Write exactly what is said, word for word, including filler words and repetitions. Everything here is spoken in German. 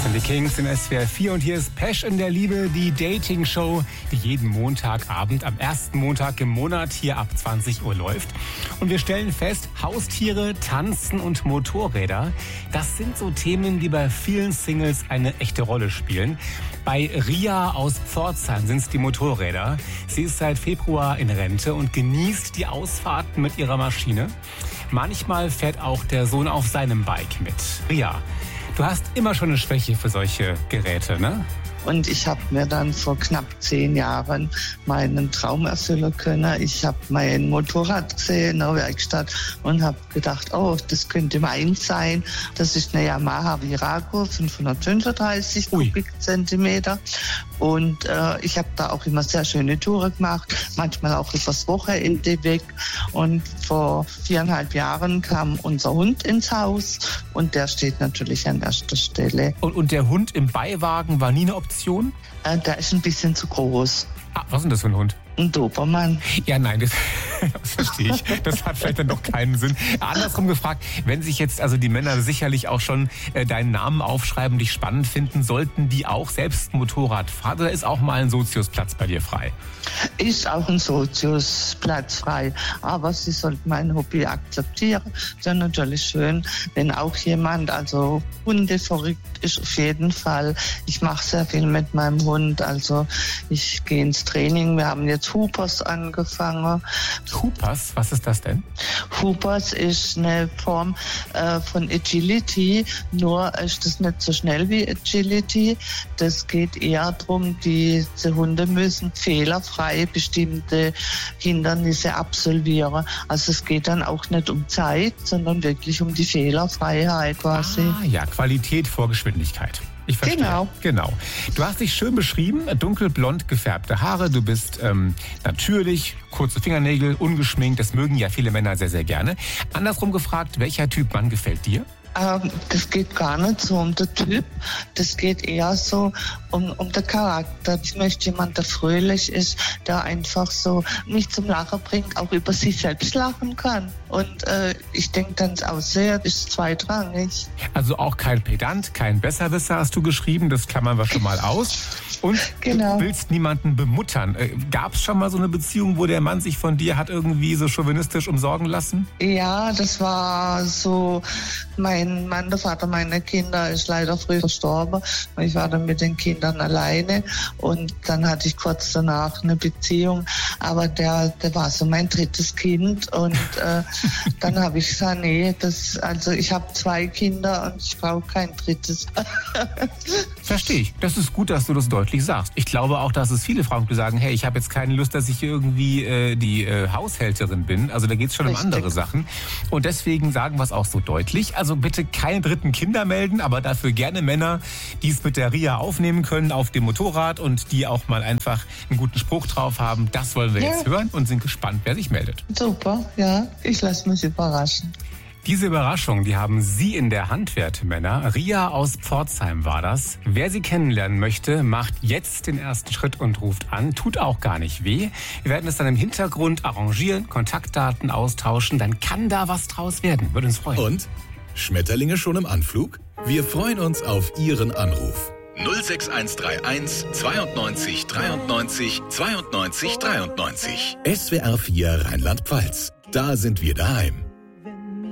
sind die Kings in S W R vier und hier ist Pesch in der Liebe, die Dating-Show, die jeden Montagabend am ersten Montag im Monat hier ab zwanzig Uhr läuft. Und wir stellen fest, Haustiere, Tanzen und Motorräder, das sind so Themen, die bei vielen Singles eine echte Rolle spielen. Bei Ria aus Pforzheim sind es die Motorräder. Sie ist seit Februar in Rente und genießt die Ausfahrten mit ihrer Maschine. Manchmal fährt auch der Sohn auf seinem Bike mit. Ria, du hast immer schon eine Schwäche für solche Geräte, ne? Und ich habe mir dann vor knapp zehn Jahren meinen Traum erfüllen können. Ich habe mein Motorrad gesehen in der Werkstatt und habe gedacht, oh, das könnte meins sein. Das ist eine Yamaha Virago, fünfhundertfünfunddreißig Kubikzentimeter. Und äh, ich habe da auch immer sehr schöne Touren gemacht, manchmal auch übers Wochenende weg. Und vor viereinhalb Jahren kam unser Hund ins Haus und der steht natürlich an erster Stelle. Und, und der Hund im Beiwagen war nie eine Option? Äh, der ist ein bisschen zu groß. Ah, was ist denn das für ein Hund? Ein Dobermann. Ja, nein, das, das verstehe ich. Das hat vielleicht dann doch keinen Sinn. Andersrum gefragt, wenn sich jetzt also die Männer sicherlich auch schon äh, deinen Namen aufschreiben, dich spannend finden, sollten die auch selbst Motorrad fahren oder ist auch mal ein Soziusplatz bei dir frei? Ist auch ein Soziusplatz frei, aber sie sollten mein Hobby akzeptieren. Das ist natürlich schön, wenn auch jemand, also Hunde verrückt ist auf jeden Fall. Ich mache sehr viel mit meinem Hund, also ich gehe ins Training. Wir haben jetzt Hoopers angefangen. Hoopers? Was ist das denn? Hoopers ist eine Form äh, von Agility, nur ist das nicht so schnell wie Agility. Das geht eher darum, diese Hunde müssen fehlerfrei bestimmte Hindernisse absolvieren. Also es geht dann auch nicht um Zeit, sondern wirklich um die Fehlerfreiheit quasi. Ah ja, Qualität vor Geschwindigkeit. Ich verstehe. Genau. Genau. Du hast dich schön beschrieben, dunkelblond gefärbte Haare, du bist ähm, natürlich, kurze Fingernägel, ungeschminkt, das mögen ja viele Männer sehr, sehr gerne. Andersrum gefragt, welcher Typ Mann gefällt dir? Ähm, das geht gar nicht so um den Typ, das geht eher so um, um den Charakter. Ich möchte jemanden, der fröhlich ist, der einfach so mich zum Lachen bringt, auch über sich selbst lachen kann. Und äh, ich denke dann, das Aussehen ist zweitrangig. Also auch kein Pedant, kein Besserwisser hast du geschrieben, das klammern wir schon mal aus. Und genau. Du willst niemanden bemuttern. Äh, Gab es schon mal so eine Beziehung, wo der Mann sich von dir hat irgendwie so chauvinistisch umsorgen lassen? Ja, das war so, mein Mann, der Vater meiner Kinder, ist leider früh verstorben. Ich war dann mit den Kindern alleine und dann hatte ich kurz danach eine Beziehung, aber der, der war so mein drittes Kind und äh, dann habe ich gesagt, nee, das, also ich habe zwei Kinder und ich brauche kein drittes. Verstehe ich. Das ist gut, dass du das deutlich sagst. Ich glaube auch, dass es viele Frauen, die sagen, hey, ich habe jetzt keine Lust, dass ich irgendwie äh, die äh, Haushälterin bin. Also da geht es schon Richtig. um andere Sachen. Und deswegen sagen wir es auch so deutlich. Also bitte keine dritten Kinder melden, aber dafür gerne Männer, die es mit der Ria aufnehmen können auf dem Motorrad und die auch mal einfach einen guten Spruch drauf haben. Das wollen wir ja. jetzt hören und sind gespannt, wer sich meldet. Super, ja. Ich lasse mich überraschen. Diese Überraschung, die haben Sie in der Hand, werte Männer. Ria aus Pforzheim war das. Wer sie kennenlernen möchte, macht jetzt den ersten Schritt und ruft an. Tut auch gar nicht weh. Wir werden es dann im Hintergrund arrangieren, Kontaktdaten austauschen. Dann kann da was draus werden. Würde uns freuen. Und? Schmetterlinge schon im Anflug? Wir freuen uns auf Ihren Anruf. null sechs eins drei eins zweiundneunzig dreiundneunzig zweiundneunzig dreiundneunzig. S W R vier Rheinland-Pfalz. Da sind wir daheim.